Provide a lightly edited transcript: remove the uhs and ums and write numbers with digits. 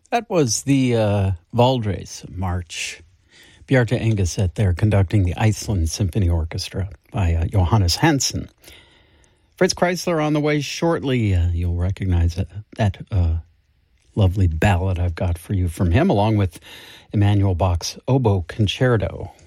That was the Valdres March. Bjarte Engeset there conducting the Iceland Symphony Orchestra by Johannes Hansen. Fritz Kreisler on the way shortly. You'll recognize that lovely ballad I've got for you from him, along with Emanuel Bach's Oboe Concerto.